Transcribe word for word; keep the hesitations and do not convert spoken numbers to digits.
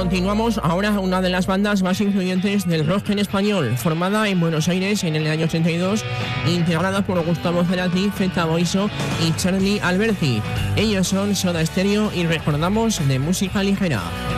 continuamos ahora una de las bandas más influyentes del rock en español, formada en Buenos Aires en el año ochenta y dos, integrada por Gustavo Cerati, Zeta Boiso y Charlie Alberti. Ellos son Soda Stereo y recordamos de música ligera.